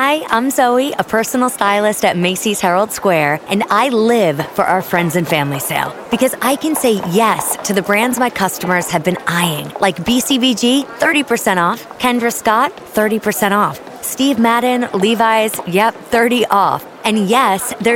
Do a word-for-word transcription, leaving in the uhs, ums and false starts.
Hi, I'm Zoe, a personal stylist at Macy's Herald Square, and I live for our friends and family sale because I can say yes to the brands my customers have been eyeing, like B C B G, thirty percent off, Kendra Scott, thirty percent off, Steve Madden, Levi's, yep, thirty off. And yes, there's